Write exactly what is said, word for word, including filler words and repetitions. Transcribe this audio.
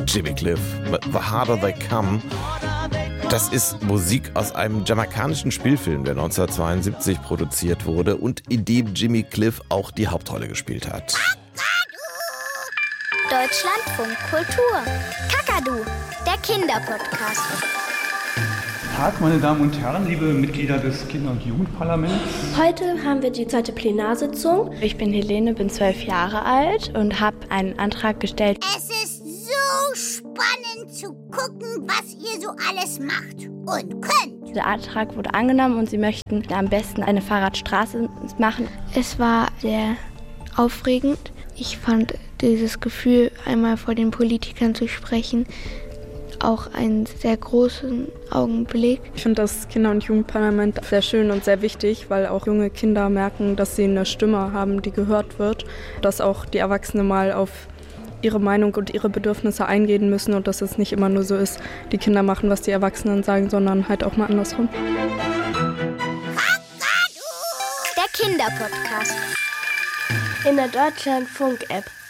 Jimmy Cliff, The Harder They Come. Das ist Musik aus einem jamaikanischen Spielfilm, der neunzehnhundertzweiundsiebzig produziert wurde und in dem Jimmy Cliff auch die Hauptrolle gespielt hat. Deutschlandfunk Kultur. Kakadu, der Kinderpodcast. Tag, meine Damen und Herren, liebe Mitglieder des Kinder- und Jugendparlaments. Heute haben wir die zweite Plenarsitzung. Ich bin Helene, bin zwölf Jahre alt und habe einen Antrag gestellt. Es ist so spannend zu gucken, was ihr so alles macht und könnt. Der Antrag wurde angenommen und sie möchten am besten eine Fahrradstraße machen. Es war sehr aufregend. Ich fand dieses Gefühl, einmal vor den Politikern zu sprechen, auch einen sehr großen Augenblick. Ich finde das Kinder- und Jugendparlament sehr schön und sehr wichtig, weil auch junge Kinder merken, dass sie eine Stimme haben, die gehört wird, dass auch die Erwachsenen mal auf ihre Meinung und ihre Bedürfnisse eingehen müssen und dass es nicht immer nur so ist, die Kinder machen, was die Erwachsenen sagen, sondern halt auch mal andersrum. Der Kinderpodcast. In der Deutschlandfunk-App.